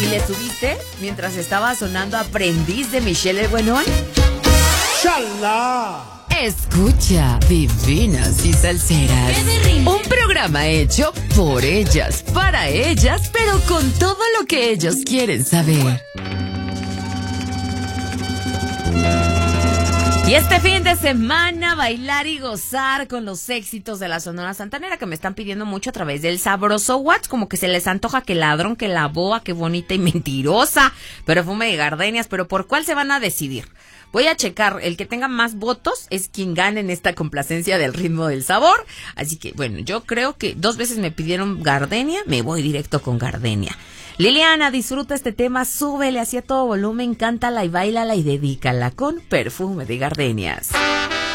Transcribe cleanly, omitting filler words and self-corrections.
¿Y le subiste mientras estaba sonando Aprendiz de Michelle el Buenón? ¡Shalá! Escucha Divinas y Salseras, un programa hecho por ellas, para ellas, pero con todo lo que ellos quieren saber. Y este fin de semana bailar y gozar con los éxitos de la Sonora Santanera que me están pidiendo mucho a través del sabroso WhatsApp, como que se les antoja que ladrón, que la boa, que bonita y mentirosa, perfume de gardenias, pero ¿por cuál se van a decidir? Voy a checar, el que tenga más votos es quien gane en esta complacencia del ritmo del sabor. Así que, bueno, yo creo que 2 veces me pidieron gardenia, me voy directo con gardenia. Liliana, disfruta este tema, súbele así a todo volumen, cántala y bailala y dedícala con perfume de gardenias.